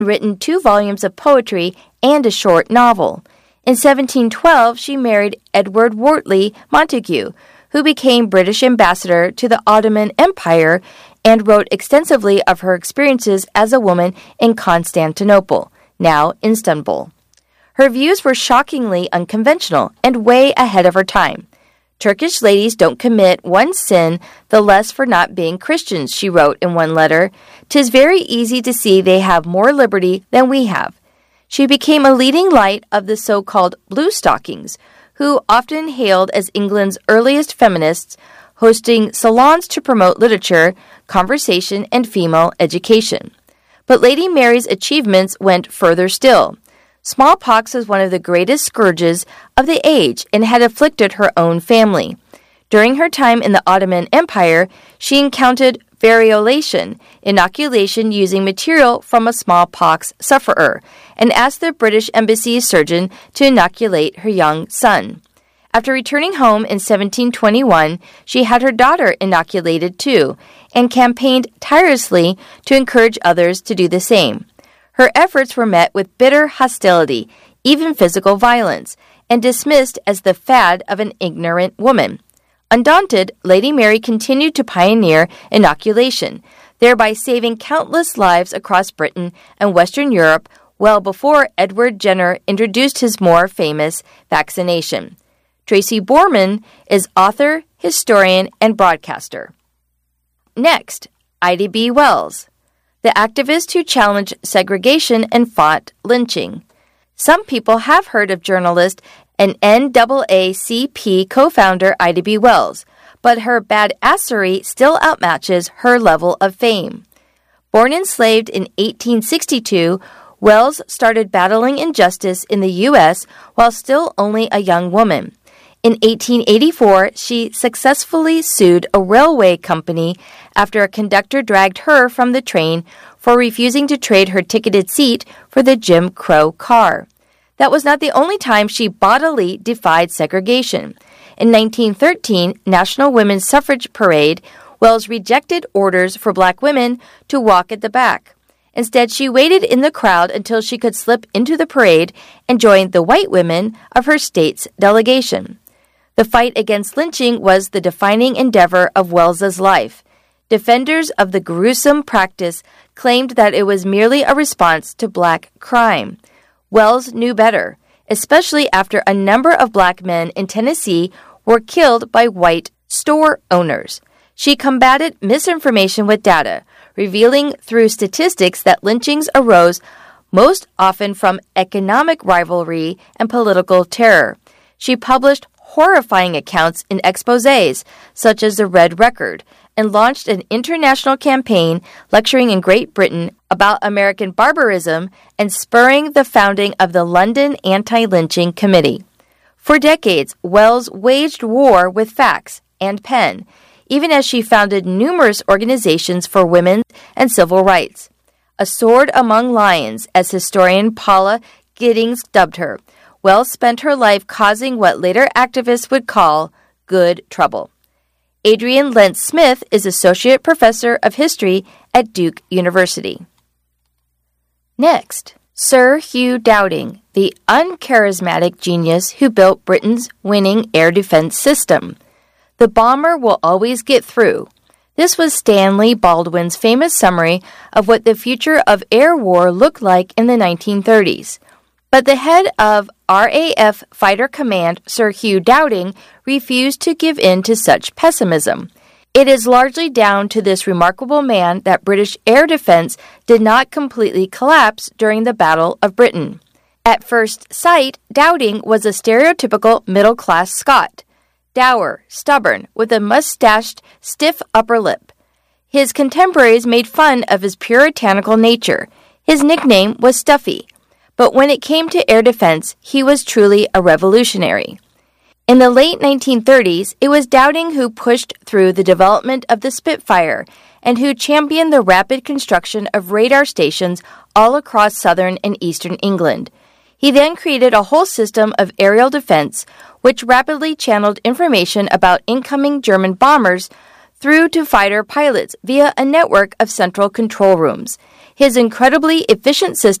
written 2 volumes of poetry and a short novel. In 1712, she married Edward Wortley Montagu, who became British ambassador to the Ottoman Empire and wrote extensively of her experiences as a woman in Constantinople, now Istanbul. Her views were shockingly unconventional and way ahead of her time. Turkish ladies don't commit one sin the less for not being Christians, she wrote in one letter. 'Tis very easy to see they have more liberty than we have. She became a leading light of the so-called Bluestockings, who often hailed as England's earliest feminists, hosting salons to promote literature, conversation, and female education. But Lady Mary's achievements went further still. Smallpox was one of the greatest scourges of the age and had afflicted her own family. During her time in the Ottoman Empire, she encountered variolation, inoculation using material from a smallpox sufferer, and asked the British Embassy's surgeon to inoculate her young son. After returning home in 1721, she had her daughter inoculated too, and campaigned tirelessly to encourage others to do the same. Her efforts were met with bitter hostility, even physical violence, and dismissed as the fad of an ignorant woman. Undaunted, Lady Mary continued to pioneer inoculation, thereby saving countless lives across Britain and Western Europe well before Edward Jenner introduced his more famous vaccination. Tracy Borman is author, historian, and broadcaster. Next, Ida B. Wells, the activist who challenged segregation and fought lynching. Some people have heard of journalist and NAACP co-founder Ida B. Wells, but her badassery still outmatches her level of fame. Born enslaved in 1862, Wells started battling injustice in the U.S. while still only a young woman. In 1884, she successfully sued a railway company after a conductor dragged her from the train for refusing to trade her ticketed seat for the Jim Crow car. That was not the only time she bodily defied segregation. In 1913, National Women's Suffrage Parade, Wells rejected orders for black women to walk at the back. Instead, she waited in the crowd until she could slip into the parade and join the white women of her state's delegation. The fight against lynching was the defining endeavor of Wells's life. Defenders of the gruesome practice claimed that it was merely a response to black crime. Wells knew better, especially after a number of black men in Tennessee were killed by white store owners. She combated misinformation with data, revealing through statistics that lynchings arose most often from economic rivalry and political terror. She published horrifying accounts in exposés, such as the Red Record, and launched an international campaign lecturing in Great Britain about American barbarism and spurring the founding of the London Anti-Lynching Committee. For decades, Wells waged war with facts and pen, even as she founded numerous organizations for women and civil rights. A sword among lions, as historian Paula Giddings dubbed her, Wells spent her life causing what later activists would call good trouble. Adrienne Lentz Smith is Associate Professor of History at Duke University. Next, Sir Hugh Dowding, the uncharismatic genius who built Britain's winning air defense system. The bomber will always get through. This was Stanley Baldwin's famous summary of what the future of air war looked like in the 1930s. But the head of RAF Fighter Command, Sir Hugh Dowding, refused to give in to such pessimism. It is largely down to this remarkable man that British air defense did not completely collapse during the Battle of Britain. At first sight, Dowding was a stereotypical middle-class Scot, dour, stubborn, with a mustached, stiff upper lip. His contemporaries made fun of his puritanical nature. His nickname was Stuffy. But when it came to air defense, he was truly a revolutionary. In the late 1930s, it was Dowding who pushed through the development of the Spitfire and who championed the rapid construction of radar stations all across southern and eastern England. He then created a whole system of aerial defense, which rapidly channeled information about incoming German bombers through to fighter pilots via a network of central control rooms. His incredibly efficient system